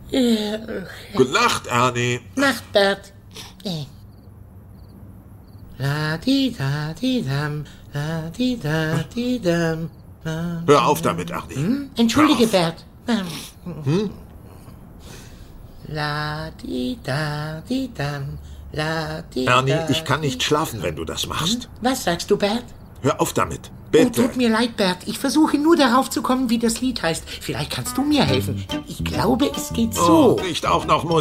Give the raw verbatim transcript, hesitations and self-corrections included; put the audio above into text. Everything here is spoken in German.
Gute Nacht, Ernie. Nacht, Bert. La di da di dam, la di da di dam. Hör auf damit, Ernie. Hm? Entschuldige, Bert. Hm? La di da di dam, la di da. Ernie, ich kann nicht schlafen, wenn du das machst. Hm? Was sagst du, Bert? Hör auf damit. Oh, Bitte. tut mir leid, Bert. Ich versuche nur darauf zu kommen, wie das Lied heißt. Vielleicht kannst du mir helfen. Ich glaube, es geht so. Oh, nicht auch noch Musik.